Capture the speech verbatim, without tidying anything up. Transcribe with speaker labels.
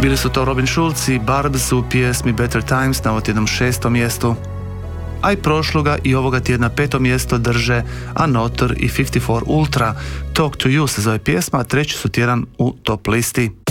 Speaker 1: Bili su to Robin Schulz i Barbs u pjesmi Better Times na ovotjednom šestom mjestu. A i prošloga i ovoga tjedna peto mjesto drže Anotor i fifty four Ultra. Talk to You se zove pjesma, a treći su tjedan u top listi.